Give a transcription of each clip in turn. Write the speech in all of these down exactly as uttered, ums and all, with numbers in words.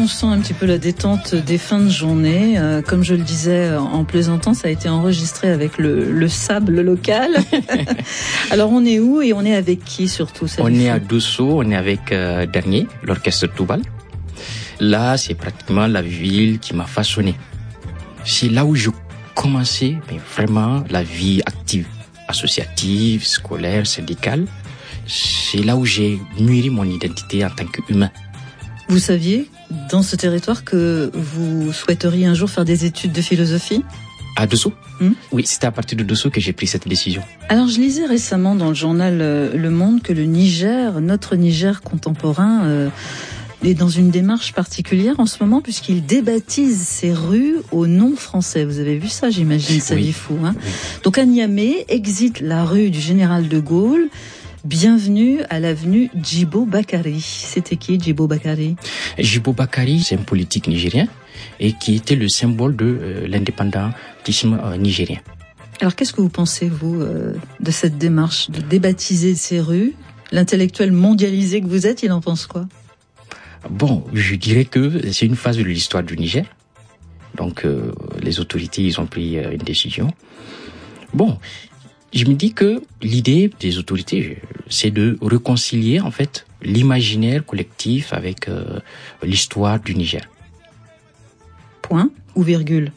on sent un petit peu la détente des fins de journée. Euh, comme je le disais en plaisantant, ça a été enregistré avec le, le sable local. Alors on est où et on est avec qui surtout? On est à Dosso, on est avec euh, Dernier, l'orchestre Toubal. Là, c'est pratiquement la ville qui m'a façonné. C'est là où je commençais mais vraiment la vie active, associative, scolaire, syndicale. C'est là où j'ai mûri mon identité en tant qu'humain. Vous saviez, dans ce territoire, que vous souhaiteriez un jour faire des études de philosophie? À Dosso? hmm Oui, c'était à partir de Dosso que j'ai pris cette décision. Alors, je lisais récemment dans le journal Le Monde que le Niger, notre Niger contemporain, euh, est dans une démarche particulière en ce moment puisqu'il débaptise ses rues au nom français. Vous avez vu ça, j'imagine, Salifou, hein? Oui. Donc, à Niamey, exit la rue du Général de Gaulle. Bienvenue à l'avenue Djibo Bakari. C'était qui, Djibo Bakari? Djibo Bakari, c'est un politique nigérien et qui était le symbole de euh, l'indépendantisme euh, nigérien. Alors, qu'est-ce que vous pensez, vous, euh, de cette démarche de débaptiser ces rues? L'intellectuel mondialisé que vous êtes, il en pense quoi? Bon, je dirais que c'est une phase de l'histoire du Niger. Donc, euh, les autorités, ils ont pris euh, une décision. Bon, je me dis que l'idée des autorités, c'est de réconcilier en fait l'imaginaire collectif avec euh, l'histoire du Niger. Point ou virgule?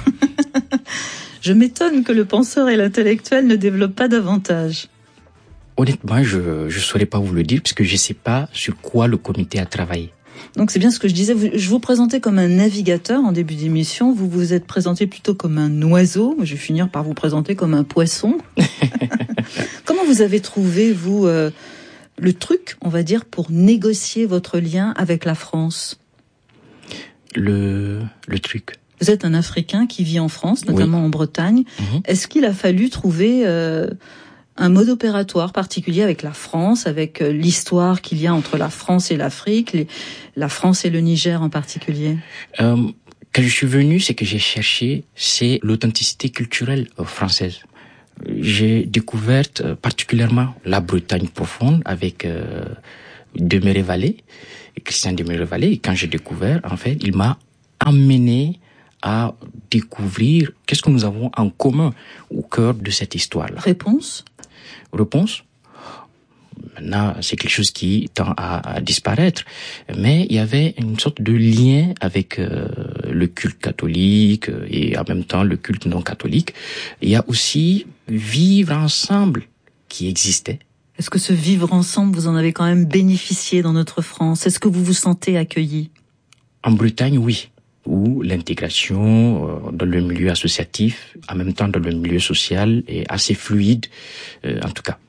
Je m'étonne que le penseur et l'intellectuel ne développent pas davantage. Honnêtement, je ne saurais pas vous le dire puisque je ne sais pas sur quoi le comité a travaillé. Donc c'est bien ce que je disais, je vous présentais comme un navigateur en début d'émission, vous vous êtes présenté plutôt comme un oiseau, je vais finir par vous présenter comme un poisson. Comment vous avez trouvé, vous, euh, le truc, on va dire, pour négocier votre lien avec la France? Le, le truc Vous êtes un Africain qui vit en France, notamment oui. en Bretagne. Mmh. Est-ce qu'il a fallu trouver euh, un mode opératoire particulier avec la France, avec euh, l'histoire qu'il y a entre la France et l'Afrique, les, la France et le Niger en particulier? euh, Quand je suis venu, ce que j'ai cherché, c'est l'authenticité culturelle euh, française. J'ai découvert euh, particulièrement la Bretagne profonde avec euh, Demerey-Vallée, Christian Demerey-Vallée. Et quand j'ai découvert, en fait, il m'a amené à découvrir qu'est-ce que nous avons en commun au cœur de cette histoire-là. Réponse? Réponse? Maintenant, c'est quelque chose qui tend à, à disparaître. Mais il y avait une sorte de lien avec euh, le culte catholique et en même temps le culte non catholique. Il y a aussi vivre ensemble qui existait. Est-ce que ce vivre ensemble, vous en avez quand même bénéficié dans notre France? Est-ce que vous vous sentez accueilli? En Bretagne, oui. Où l'intégration euh, dans le milieu associatif, en même temps dans le milieu social, est assez fluide, euh, en tout cas.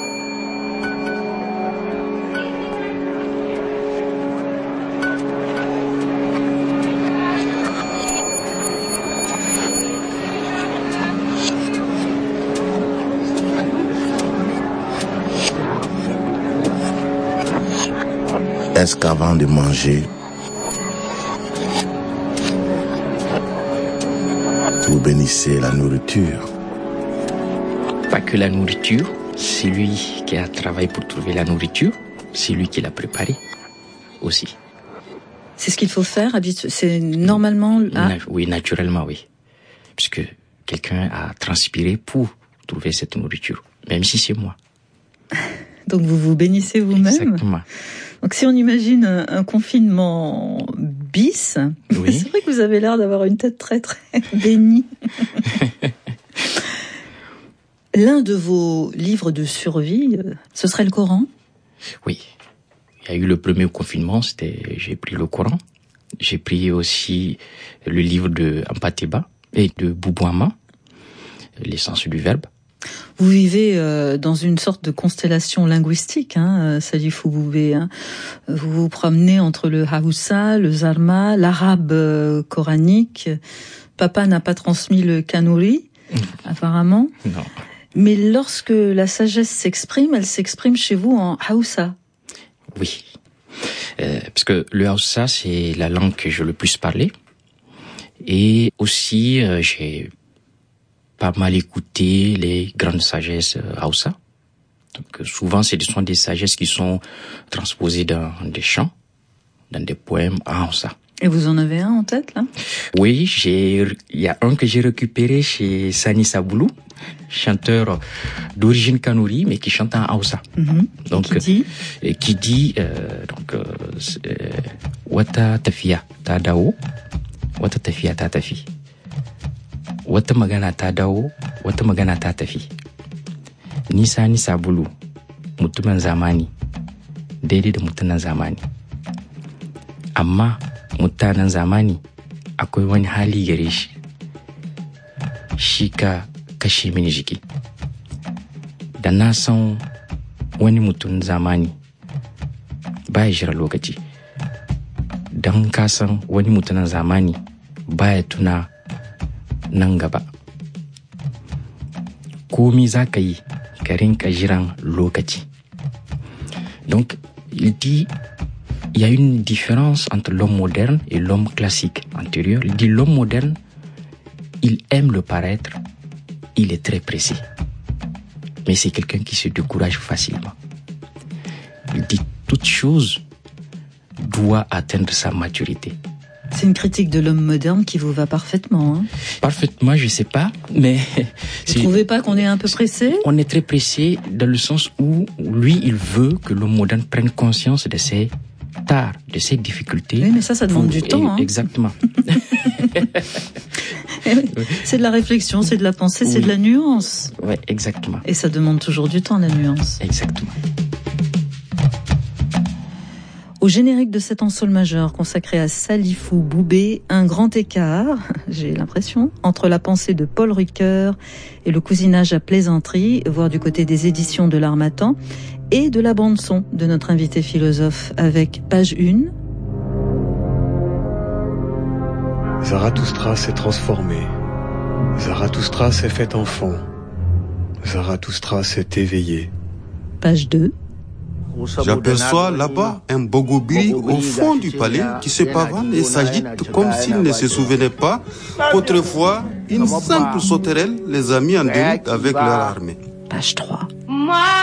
Est-ce qu'avant de manger, vous bénissez la nourriture? Pas que la nourriture, c'est lui qui a travaillé pour trouver la nourriture, c'est lui qui l'a préparée aussi. C'est ce qu'il faut faire, c'est normalement... Ah. Na- oui, naturellement, oui. Puisque quelqu'un a transpiré pour trouver cette nourriture, même si c'est moi. Donc vous vous bénissez vous-même? Exactement. Donc si on imagine un, un confinement bis, oui. C'est vrai que vous avez l'air d'avoir une tête très très bénie. L'un de vos livres de survie, ce serait le Coran? Oui. Il y a eu le premier confinement, c'était j'ai pris le Coran. J'ai pris aussi le livre de Ampateba et de Boubouama, L'essence du verbe. Vous vivez euh, dans une sorte de constellation linguistique, hein, Salifou Boubé. Hein. Vous vous promenez entre le Haoussa, le Zarma, l'arabe euh, coranique. Papa n'a pas transmis le Kanouri, apparemment. Non. Mais lorsque la sagesse s'exprime, elle s'exprime chez vous en Haoussa. Oui. Euh, parce que le Haoussa, c'est la langue que je le plus parlé. Et aussi, euh, j'ai pas mal écouté les grandes sagesses Haoussa. Donc souvent, ce sont des sagesses qui sont transposées dans des chants, dans des poèmes en Haoussa. Et vous en avez un en tête, là? Oui, j'ai, il y a un que j'ai récupéré chez Sani Saboulou, chanteur d'origine Kanuri, mais qui chante en Hausa. Mm-hmm. Donc, qui dit, euh, qui dit, euh, donc, euh, Wata tafiya ta dawo, wata tafiya ta tafi. Wata magana ta dawo, wata magana ta tafi. Ni Sani Saboulou, mutumin zamani, daidai da mutanen zamani. Amma mutanen zamani akwai wani hali gare shi, shi ka kashe mini jiki. Da na san wani mutum zamani baya jira lokaci, don ka san wani mutumin zamani baya tuna nan gaba. Komi za ka yi ka rinka jiran lokaci. Donc, il dit, il y a une différence entre l'homme moderne et l'homme classique antérieur. Il dit l'homme moderne, il aime le paraître, il est très pressé. Mais c'est quelqu'un qui se décourage facilement. Il dit toute chose doit atteindre sa maturité. C'est une critique de l'homme moderne qui vous va parfaitement. Hein. Parfaitement, je sais pas, mais... Vous ne trouvez pas qu'on est un peu pressé? On est très pressé dans le sens où lui, il veut que l'homme moderne prenne conscience de ses tares, de ses difficultés. Oui, mais ça, ça demande pour... du temps. Hein. Exactement. C'est de la réflexion, c'est de la pensée, oui. C'est de la nuance. Oui, exactement. Et ça demande toujours du temps, la nuance. Exactement. Au générique de cet en sol majeur consacré à Salifou Boubé, un grand écart, j'ai l'impression, entre la pensée de Paul Ricoeur et le cousinage à plaisanterie, voire du côté des éditions de l'Harmattan, et de la bande-son de notre invité philosophe avec page un. Zarathustra s'est transformé. Zarathustra s'est fait enfant. Zarathustra s'est éveillé. Page deux. J'aperçois là-bas un Bogobiri au fond du palais qui se pavane et s'agite comme s'il ne se souvenait pas qu'autrefois, une simple sauterelle les a mis en déroute avec leur armée. Page trois.